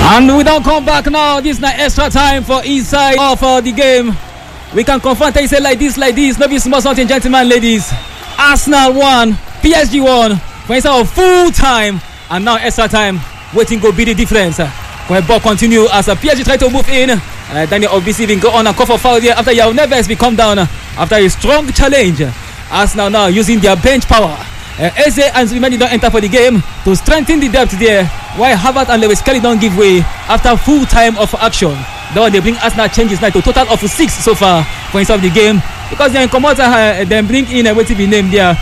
And we don't come back now. This is not extra time for inside of the game. We can confront and say like this. No be small something, gentlemen, ladies. Arsenal won, PSG won. For instead of full time and now extra time, waiting go be the difference. When ball continue as a PSG try to move in. Daniel Obisi even go on and call for foul there after Yao Neves be come down after a strong challenge. Arsenal now using their bench power. Eze and Zimeni don't enter for the game to strengthen the depth there, while Havertz and Lewis Kelly don't give way after full time of action. Though they bring Arsenal changes now to a total of 6 so far for inside of the game, because they come out then bring in what to be named there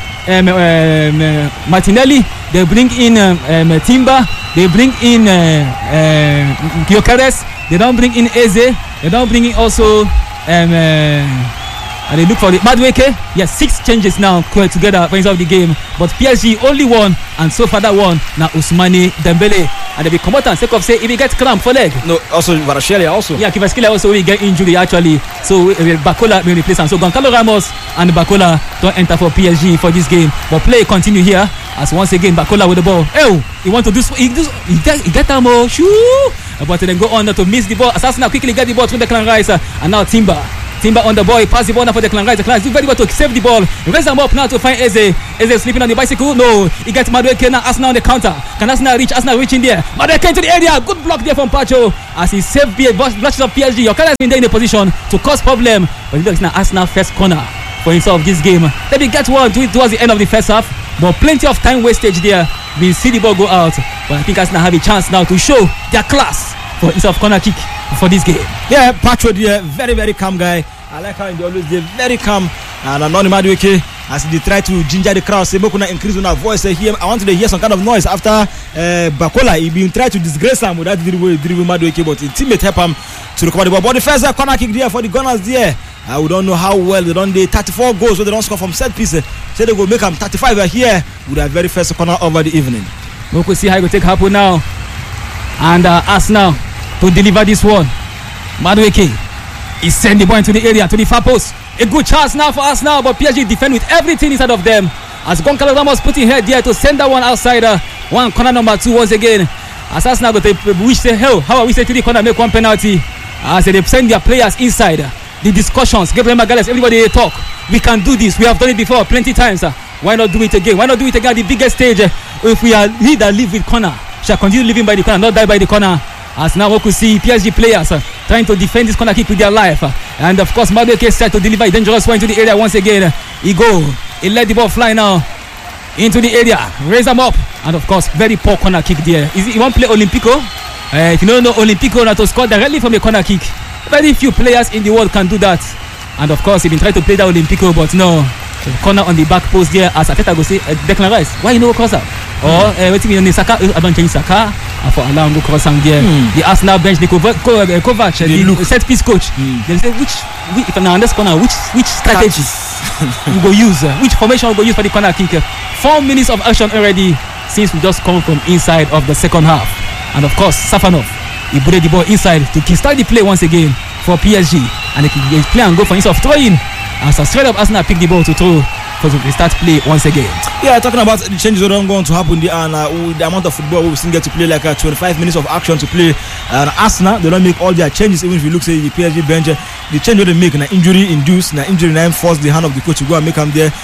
Martinelli, they bring in Timber, they bring in Gyökeres, they don't bring in Eze, they don't bring in also and they look for the Madueke. Yes, 6 changes now together for inside of the game, but PSG only one, and so far that one now Ousmane Dembele, and they be come out and take off say if he gets cramp for leg. No, also Kvaratskhelia also. Yeah, Kvaratskhelia also will get injury actually, so Bakola will replace him. So Goncalo Ramos and Bakola don't enter for PSG for this game, but play continue here as once again Bakola with the ball. Oh, he want to do he get them more shoo, but then go on to miss the ball. Assassin quickly get the ball through the Declan Rice, and now Timber on the ball, he pass the ball now for Declan Rice. Declan Rice do very well to save the ball. Raise them up now to find Eze. Eze sleeping on the bicycle. No, he gets Madueke now. Arsenal on the counter. Can Arsenal reach? Arsenal reaching there. Madueke into the area. Good block there from Pacho as he saved the blocks of PSG. Yokala has been there in the position to cause problem, but it looks now Arsenal first corner for himself of this game. Let me get one do it towards the end of the first half, but plenty of time wastage there. We see the ball go out, but I think Arsenal have a chance now to show their class for himself corner kick for this game. Yeah, Pacho there, very very calm guy. I like how he always there, very calm. And Anoni Madueke, as they try to ginger the crowd, say Mokuna increase on our voice here. I want to hear some kind of noise after Bakola. He been trying to disgrace him with that dribble Madueke, but his teammate help him to recover the ball. But the first corner kick there for the Gunners there. We don't know how well they done. They 34 goals, so they don't score from set piece. So they go make them 35 here with their very first corner over the evening. We could see how it will take happen now, and Arsenal to deliver this one. Madueke. He sent the ball into the area to the far post. A good chance now for Arsenal, but PSG defend with everything inside of them. As Goncalo Ramos putting head there to send that one outside. One corner number 2 once again. As Arsenal but they wish say hell, how are we say to the corner make one penalty? As they send their players inside. The discussions, Gabriel Magalhaes, everybody they talk. We can do this. We have done it before plenty times. Why not do it again? Why not do it again at the biggest stage? If we are he that live with corner, shall continue living by the corner, not die by the corner. As now we could see PSG players trying to defend this corner kick with their life, and of course Madueke tried to deliver a dangerous one into the area once again. He let the ball fly now into the area, raise them up, and of course very poor corner kick there. He won't play Olympico. If you don't know Olympico, not to score directly from the corner kick. Very few players in the world can do that, and of course he been trying to play that Olympico, but no. The corner on the back post there, as Ateta go say Declan Rice, why you no cross up? Or wait me on the Saka, I don't change Saka for allow him go cross am there. The Arsenal bench, the Kovac, the set piece coach. They say which if I understand corner, which strategy we go use, which formation we go use for the corner kick. 4 minutes of action already since we just come from inside of the second half, and of course Safanov, he put the ball inside to kickstart the play once again for PSG, and they play and go for instead of throwing. And so straight up Arsenal pick the ball to throw for the start play once again. Yeah, talking about the changes that are going to happen there, and with the amount of football we will still get to play, like 25 minutes of action to play. And Arsenal, they don't make all their changes. Even if you look say the PSG bench, the change that they make na injury induced, na injury now force the hand of the coach to go and make them there.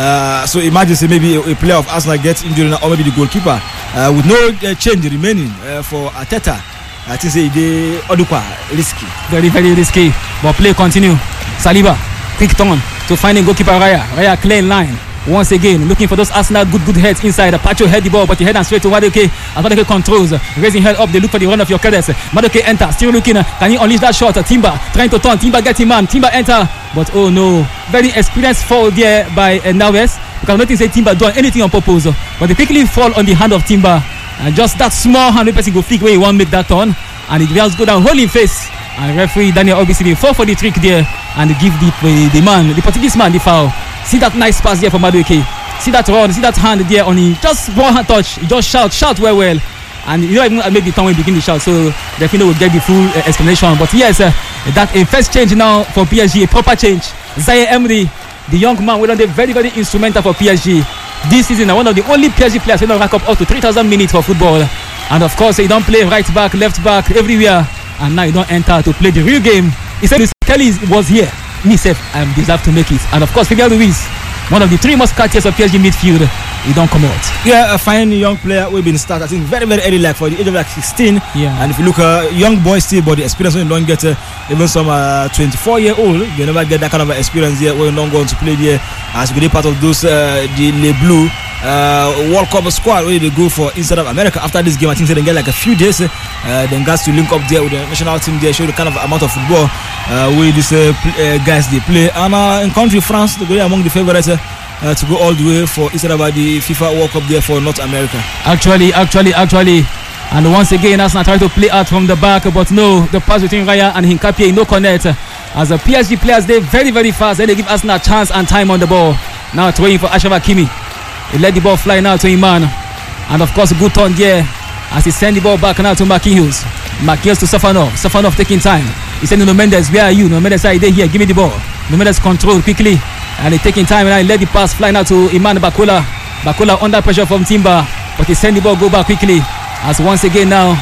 So imagine say maybe a player of Arsenal gets injured or maybe the goalkeeper with no change remaining for Arteta. I think say they Odukwa risky, very very risky. But play continue. Saliba. Quick turn to find a goalkeeper Raya clear in line once again, looking for those Arsenal good heads inside. Pacho head the ball, but he head and straight to Madueke. As Madueke controls, raising head up, they look for the run of Gyökeres. Madueke enter, still looking, can he unleash that shot? Timber trying to turn, Timber get him man, Timber enter, but oh no, very experienced fall there by Neves, because nothing say Timber doing anything on purpose, but they quickly fall on the hand of Timber, and just that small hand person go flick where he won't make that turn, and it just go down whole in face. And referee Daniel Obisi fall for the trick there and give the Portuguese man the foul. See that nice pass there for Madueke. See that run, see that hand there on him. Just one hand touch. He just shout well. And you don't even make the time when begin the shout. So definitely will get the full explanation. But yes, that a first change now for PSG, a proper change. Zaire Emery, the young man, will be very very instrumental for PSG this season. One of the only PSG players who rack up to 3,000 minutes for football. And of course, he don't play right back, left back, everywhere. And now he don't enter to play the real game. He said, Kelly was here. Me said, I deserve to make it. And of course, Fabian Ruiz, one of the 3 musketeers of PSG midfield, he don't come out. Yeah, a fine young player. We've been started, I think, very, very early, like for the age of like 16. Yeah. And if you look, young boy still, but the experience when you don't get even some 24-year-old, you never get that kind of experience here when you don't go on to play there. As you be part of those, the Le Bleu World Cup squad where they go for inside of America. After this game, I think they get like a few days. Then guys to link up there with the national team there, show the kind of amount of football where these guys they play. And in country France, they go among the favorites. To go all the way for instead of the FIFA World Cup there for North America. Actually. And once again, Arsenal trying to play out from the back, but no, the pass between Raya and Hincapié, no connect. As the PSG players, they're very, very fast. Then they give Arsenal a chance and time on the ball. Now throwing for Achraf Hakimi. He let the ball fly now to Iman. And of course, a good turn there as he send the ball back now to Marquinhos. Marquinhos to Safanov. Safanov taking time. He said, Nuno Mendes, where are you? Nuno Mendes, are you here? Give me the ball. Nuno Mendes control quickly. And he taking time and he let the pass fly now to Iman Bakola. Bakola under pressure from Timber. But he send the ball go back quickly. As once again now,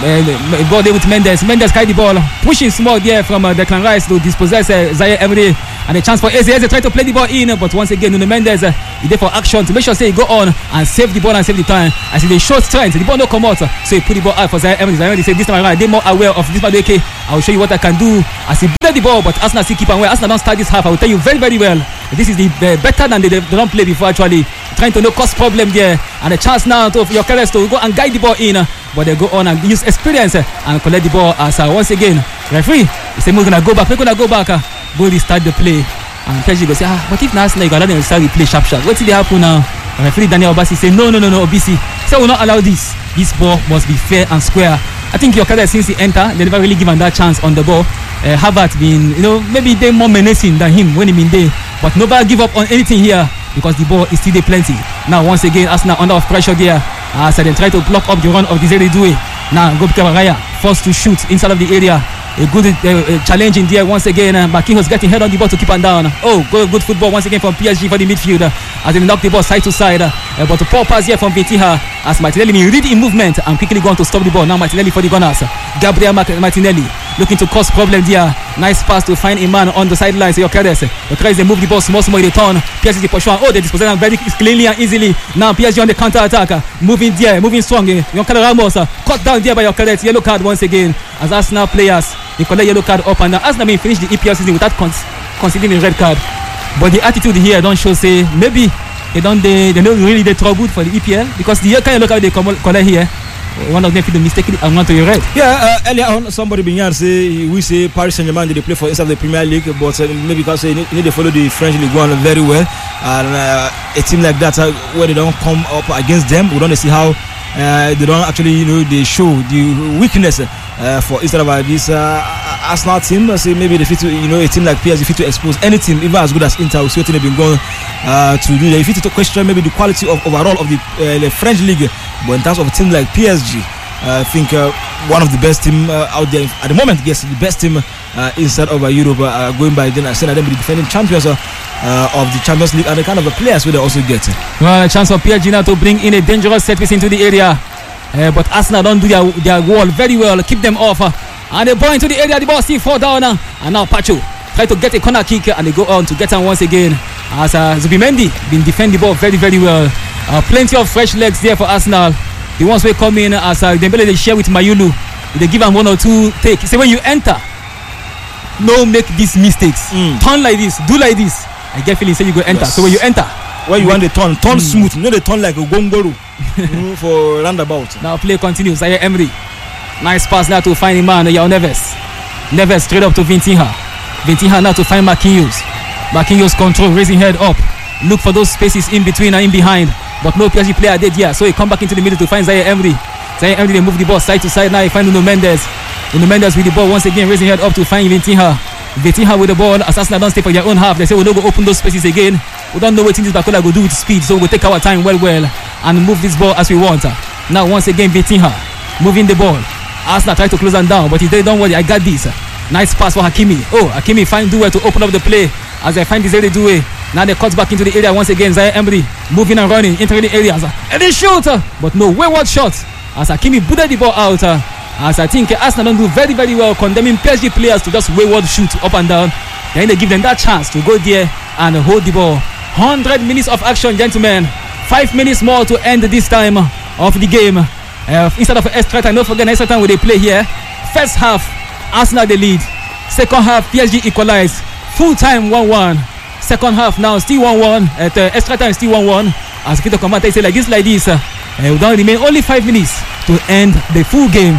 ball there with Mendes. Mendes carry the ball. Pushing small there from Declan Rice to dispossess Zaire Emery. And a chance for Eze. Eze try to play the ball in. But once again, Nuno Mendes he there for action to make sure say he go on and save the ball and save the time. As he show strength, the ball no come out. So he put the ball out for Zaire Emery. Zaire Emery said this time around, they're more aware of this Madueke. I will show you what I can do. As he play the ball, but Arsenal still keep on well. Arsenal don't start this half. I will tell you very, very well. This is the better than they don't play before actually. Trying to no cause problem there. And a chance now to Gyökeres to go and guide the ball in. But they go on and use experience and collect the ball as once again. Referee, he said, we're going to go back. We're going to go back. Go start the play. And PSG go say, but if now Arsenal, you got to start the play sharp. What did they happen now? Referee Daniel Obasi say, no, Obisi. So we'll not allow this. This ball must be fair and square. I think Gyökeres, since he entered, they never really given that chance on the ball. Havertz been, maybe they more menacing than him when he been there. But nobody give up on anything here because the ball is still there plenty. Now once again, Arsenal under pressure there. So they try to block up the run of Desiré Doué. Now Gobi Raya forced to shoot inside of the area. A good challenge in there once again. Marquinhos getting head on the ball to keep him down. Oh, good football once again from PSG for the midfield as they knock the ball side to side. But a poor pass here from Vitinha as Martinelli read in movement and quickly going to stop the ball. Now Martinelli for the Gunners. Gabriel Martinelli looking to cause problem there. Nice pass to find a man on the sidelines. Gyökeres. Gyökeres they move the ball small in the turn. PSG pushing. Oh, they dispossess them very cleanly and easily. Now PSG on the counter attack. Moving there, moving strong. Yonkala Ramos cut down there by Gyökeres. Yellow card once again as Arsenal players. They collect yellow card up and down. Arsenal may finish the EPL season without considering a red card. But the attitude here don't show say maybe they don't really they trouble for the EPL because the kind of yellow card they collect here. One of them feel mistakenly and want to be red. Yeah, earlier on somebody been here say we say Paris Saint-Germain they play for inside the Premier League, but maybe because they need to follow the French League One very well, and a team like that where they don't come up against them, we don't see how they don't actually they show the weakness for instead of this Arsenal team. Say maybe they fit to a team like PSG fit to expose any team even as good as Inter. We see what they've been going to do. They fit to question maybe the quality of overall of the French league. But in terms of a team like PSG, I think one of the best team out there at the moment. Yes, the best team inside of Europe going by then. I said that them be the defending champions of the Champions League and the kind of the players where they also get. Well, a chance for PSG now to bring in a dangerous set piece into the area. But Arsenal don't do their wall very well. Keep them off. And they ball into the area. The ball still fall down. And now Pacho try to get a corner kick and they go on to get him once again. As Zubimendi been defend the ball very, very well. Plenty of fresh legs there for Arsenal. The ones will come in as Dembele they share with Mayulu. They give him one or two take. Say when you enter, no make these mistakes. Turn like this, do like this. I get feeling say you go enter. Yes. So when you enter, where you want the turn smooth. No, they turn like a gongoro for roundabout. Now play continues. Zaire Emery. Nice pass now to find a man. João Neves. Neves straight up to Vitinha. Vitinha now to find Marquinhos. Marquinhos control, raising head up. Look for those spaces in between and in behind. But no PSG player did here. So he come back into the middle to find Zaire Emery. Zaire Emery they move the ball side to side. Now he find Nuno Mendes. Nuno Mendes with the ball once again, raising head up to find Vitinha. Vitinha with the ball. As Arsenal don't stay for their own half. They say we'll not go open those spaces again. We don't know what this Bakola will do with speed. So we'll take our time well and move this ball as we want. Now once again Vitinha moving the ball. Arsenal try to close them down, but he said don't worry, I got this. Nice pass for Hakimi. Oh, Hakimi find Doué to open up the play as they find Desiré Doué. Now they cut back into the area once again. Zaire Emery moving and running, entering the areas. And they shoot! But no, wayward shot. as Hakimi booted the ball out. As I think Arsenal don't do very, very well condemning PSG players to just wayward shoot up and down. Then they give them that chance to go there and hold the ball. 100 minutes of action, gentlemen. 5 minutes more to end this time of the game. Instead of extra time, don't forget extra time when they play here. First half, Arsenal the lead. Second half, PSG equalize. Full time 1-1. Second half now still 1-1. At extra time still 1-1. As Peter Commander say like this, we don't remain only 5 minutes to end the full game.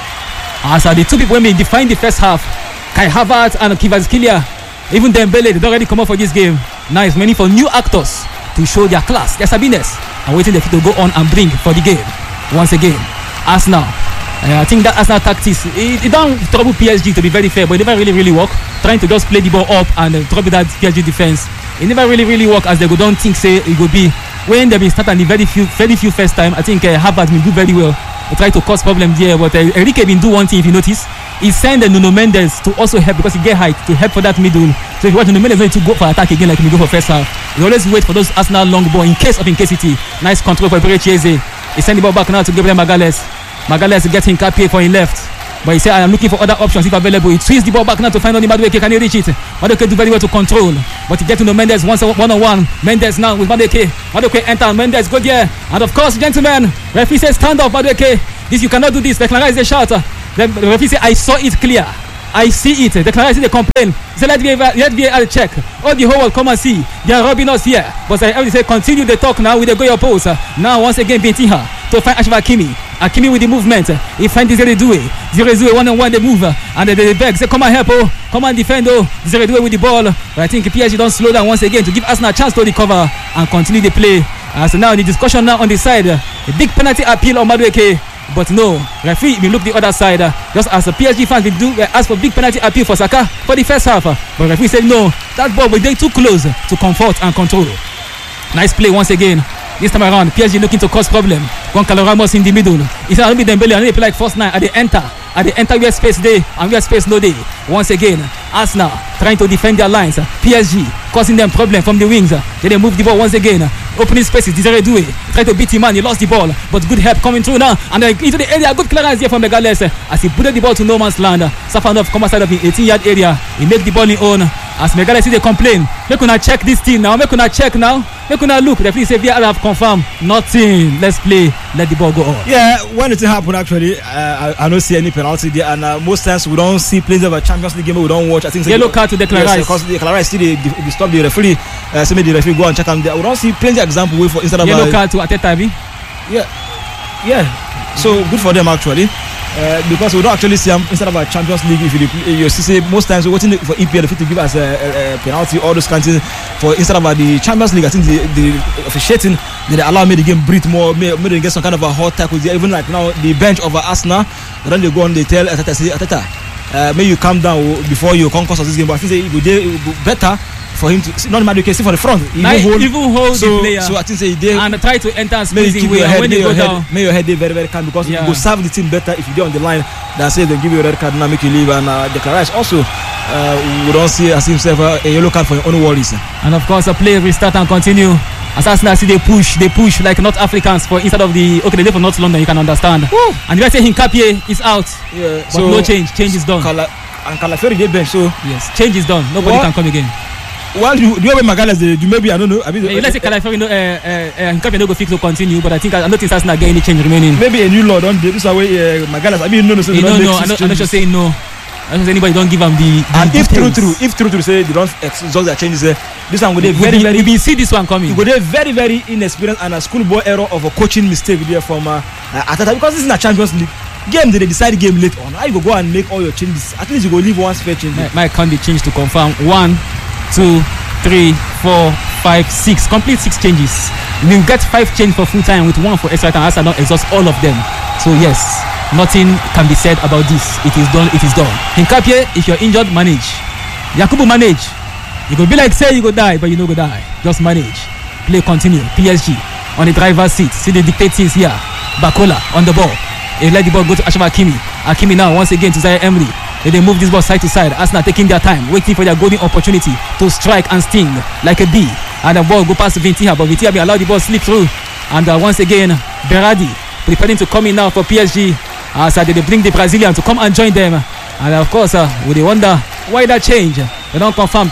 As the two people may define the first half, Kai Havertz and Kvaratskhelia, even Dembele, they don't already come up for this game. Now it's many for new actors to show their class, their sabiness, and waiting the to go on and bring for the game. Once again, Arsenal. I think that Arsenal tactics, it don't trouble PSG, to be very fair, but it never really work. Trying to just play the ball up and trouble that PSG defense. It never really work as they go don't think say it will be when they be start on the very few first time. I think Havertz will do very well. They try to cause problem there, but Enrique been do one thing if you notice. He sent Nuno Mendes to also help because he get height to help for that middle. So if you watch Nuno Mendes, to go for attack again like he go for first half. He always wait for those Arsenal long ball in case of incasity. Nice control for Eberechi. He send the ball back now to Gabriel Magalhaes. Magalhaes getting Nkapie for his left. But he said, I am looking for other options if available. He twists the ball back now to find only Madueke. Can he reach it? Madueke do very well to control. But he gets to the Mendes one-on-one. Mendes now with Madueke. Madueke enter. Mendes go there. And of course, gentlemen, referee says stand up, Madueke. This you cannot do this. Declan Rice is a shot. The referee said, I saw it clear. I see it. Declan Rice they complain. He said, let VAR check. All the whole world come and see. They are robbing us here. But I say continue the talk now with the go post. Now once again Bentinha to find Achraf Hakimi. Hakimi with the movement. He finds Désiré 1-on-1 they move. And they beg. Say come and help. Come and defend. Désiré with the ball. But I think PSG don't slow down once again to give Arsenal a chance to recover and continue the play. So now the discussion now on the side. A big penalty appeal on Madueke. But no, referee will look the other side. Just as the PSG fans will do ask for big penalty appeal for Saka for the first half. But referee said no, that ball was too close to comfort and control. Nice play once again. This time around, PSG looking to cause problem. Goncalo Ramos in the middle. He said, I don't be Dembele, I need to play like first nine at the enter. At the enter where space day and where space no day. Once again, Arsenal trying to defend their lines. PSG causing them problem from the wings. Then they move the ball once again. Opening spaces, Désiré Doué try to beat him man, he lost the ball. But good help coming through now. And into the area, good clearance here from Magalhaes. As he put the ball to no man's land. Safanov come outside of the 18-yard area. He make the ball in own. As Magalhaes see they complain. Make una check this thing now. Make una check now. Make una look. The referee say VAR have confirmed nothing. Let's play. Let the ball go on. Yeah, when it happened actually, I don't see any penalty there, and most times we don't see players of a Champions League game. We don't watch. I think yellow card to Declan Rice because Declan Rice still they stop the referee. So maybe the referee go and check him there. We don't see plenty of example way for instead of yellow card to Ateta. Yeah. So good for them actually. Because we don't actually see them instead of a Champions League. If you see most times we're waiting for EPL to give us a penalty, all those kinds of for instead of the Champions League. I think the officiating they allow me the game breathe more, may they get some kind of a hot tackle there. Even like now the bench of Arsenal, then they go on, they tell Ateta, may you calm down before you conquer this game. But I think it would be better for him to not matter, you can see for the front. Even hold the player. So I think they and try to enter spacing way when they go down. May your head be very, very calm because you go serve the team better if you do on the line than say they give you a red card now make you leave. And Declan Rice also we don't see as himself a yellow card for your own worries. And of course a play restart and continue. As Arsenal see they push like North Africans for instead of the they live for North London, you can understand. Woo! And if I say Nkapie is out, but so no change is done. And Calafiori they bench, so yes, change is done. Nobody can come again. Well, do you have Magalhaes? Maybe I don't know. Let's say Calafiori Nkapie no go fix to continue, but I think I don't think Arsenal get any change remaining. Maybe a new law don't do this way Magalhaes. I'm not sure saying no. I don't think anybody don't give them the and if true say they don't exhaust their changes, this one will be very we see this one coming. It will be very inexperienced and a schoolboy error of a coaching mistake there from Ateta because this is a Champions League game. They decide game late on. How you go and make all your changes? At least you go leave one spare change. My can be changed to confirm 1, 2, 3, 4, 5, 6. Complete 6 changes. You get 5 change for full time with 1 for extra time. Arsenal don't exhaust all of them. So yes, nothing can be said about this. It is done. Nkapie, if you're injured, manage. Yakubu manage. You could be like say you go die, but you no go die. Just manage. Play continue. PSG on the driver's seat. See the dictate things here. Bakola on the ball. He let the ball go to Achraf Hakimi. Hakimi now once again to Zaire Emery. They move this ball side to side. Arsenal taking their time, waiting for their golden opportunity to strike and sting like a bee. And the ball go past Vintinha, but Vintinha be allowed the ball slip through. And once again, Berardi preparing to come in now for PSG as they bring the Brazilian to come and join them. And of course, we wonder why that change. They don't confirm